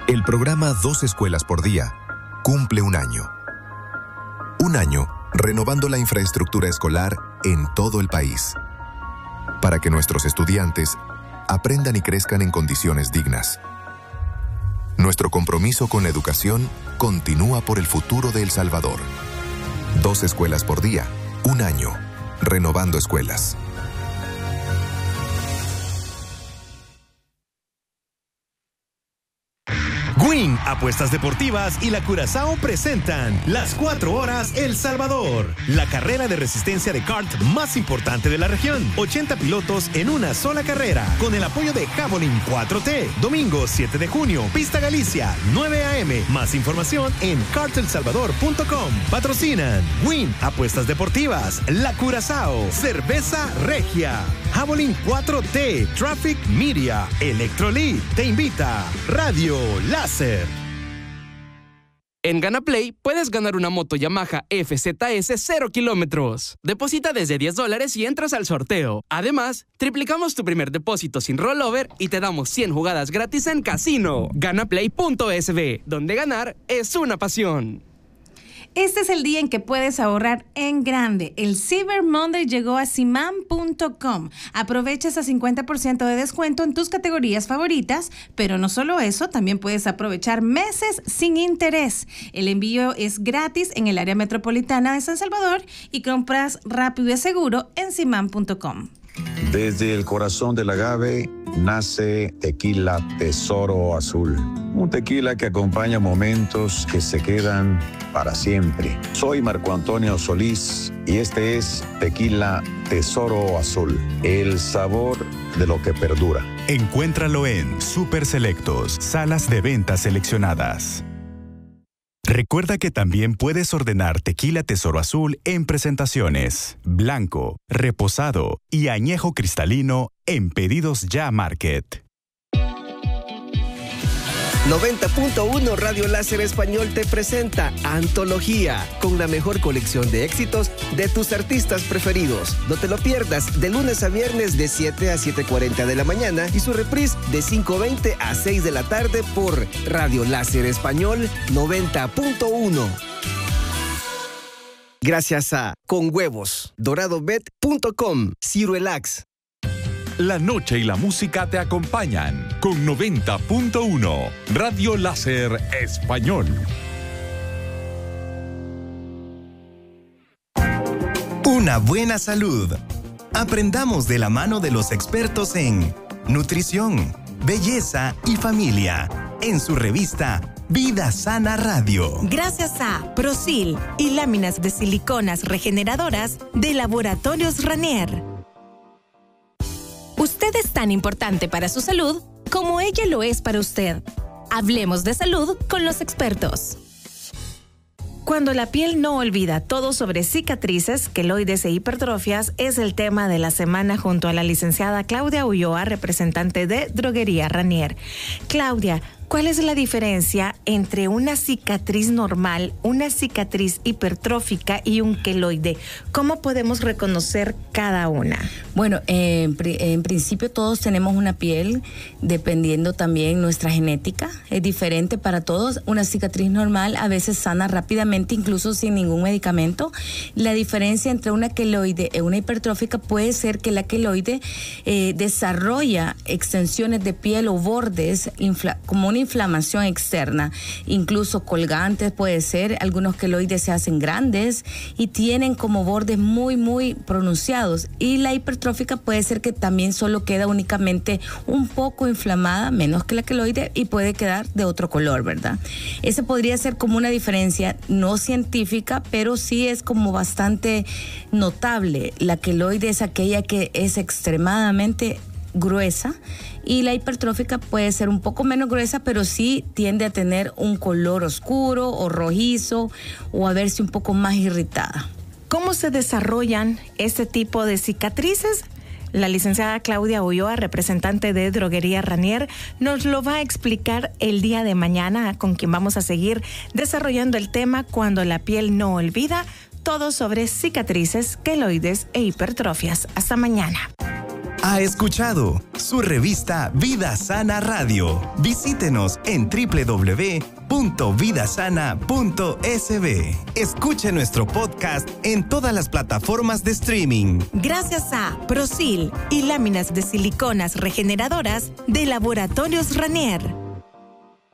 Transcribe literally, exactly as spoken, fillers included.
El programa Dos Escuelas por Día cumple un año. Un año renovando la infraestructura escolar en todo el país, para que nuestros estudiantes aprendan y crezcan en condiciones dignas. Nuestro compromiso con la educación continúa por el futuro de El Salvador. Dos escuelas por día, un año, renovando escuelas. Win, Apuestas Deportivas y la Curazao presentan Las Cuatro Horas El Salvador, la carrera de resistencia de kart más importante de la región. ochenta pilotos en una sola carrera, con el apoyo de Javelin cuatro T. Domingo siete de junio, Pista Galicia, nueve a eme. Más información en kart el salvador punto com. Patrocinan Win, Apuestas Deportivas, la Curazao, Cerveza Regia, Javelin cuatro T, Traffic Media, Electrolit. Te invita Radio Láser. En GanaPlay puedes ganar una moto Yamaha F Z S cero kilómetros. Deposita desde diez dólares y entras al sorteo. Además, triplicamos tu primer depósito sin rollover y te damos cien jugadas gratis en casino. Ganaplay punto es be, donde ganar es una pasión. Este es el día en que puedes ahorrar en grande. El Cyber Monday llegó a simam punto com. Aprovecha ese cincuenta por ciento de descuento en tus categorías favoritas, pero no solo eso, también puedes aprovechar meses sin interés. El envío es gratis en el área metropolitana de San Salvador y compras rápido y seguro en simam punto com. Desde el corazón del agave nace Tequila Tesoro Azul. Un tequila que acompaña momentos que se quedan para siempre. Soy Marco Antonio Solís y este es Tequila Tesoro Azul. El sabor de lo que perdura. Encuéntralo en Super Selectos, salas de ventas seleccionadas. Recuerda que también puedes ordenar Tequila Tesoro Azul en presentaciones, blanco, reposado y añejo cristalino en Pedidos Ya Market. noventa punto uno Radio Láser Español te presenta Antología, con la mejor colección de éxitos de tus artistas preferidos. No te lo pierdas, de lunes a viernes de siete a siete cuarenta de la mañana y su reprise de cinco veinte a seis de la tarde por Radio Láser Español noventa punto uno. Gracias a Con Huevos, doradobet punto com, Ciruelax. La noche y la música te acompañan con noventa punto uno Radio Láser Español. Una buena salud. Aprendamos de la mano de los expertos en nutrición, belleza y familia en su revista Vida Sana Radio. Gracias a Prosil y láminas de siliconas regeneradoras de Laboratorios Ranier. Usted es tan importante para su salud como ella lo es para usted. Hablemos de salud con los expertos. Cuando la piel no olvida, todo sobre cicatrices, queloides e hipertrofias es el tema de la semana junto a la licenciada Claudia Ulloa, representante de Droguería Ranier. Claudia, ¿cuál es la diferencia entre una cicatriz normal, una cicatriz hipertrófica y un queloide? ¿Cómo podemos reconocer cada una? Bueno, eh, en, en principio todos tenemos una piel, dependiendo también nuestra genética. Es diferente para todos. Una cicatriz normal a veces sana rápidamente, incluso sin ningún medicamento. La diferencia entre una queloide y una hipertrófica puede ser que la queloide eh, desarrolla extensiones de piel o bordes infla- como una inflamación externa, incluso colgantes puede ser. Algunos queloides se hacen grandes y tienen como bordes muy muy pronunciados, y la hipertrófica puede ser que también solo queda únicamente un poco inflamada, menos que la queloide, y puede quedar de otro color, ¿verdad? Esa podría ser como una diferencia no científica, pero sí es como bastante notable. La queloide es aquella que es extremadamente gruesa y la hipertrófica puede ser un poco menos gruesa, pero sí tiende a tener un color oscuro o rojizo o a verse un poco más irritada. ¿Cómo se desarrollan este tipo de cicatrices? La licenciada Claudia Ulloa, representante de Droguería Ranier, nos lo va a explicar el día de mañana, con quien vamos a seguir desarrollando el tema Cuando la piel no olvida, todo sobre cicatrices, queloides e hipertrofias. Hasta mañana. ha escuchado su revista Vida Sana Radio. Visítenos en doble u doble u doble u punto vida sana punto s b. Escuche nuestro podcast en todas las plataformas de streaming. Gracias a Prosil y láminas de siliconas regeneradoras de Laboratorios Ranier.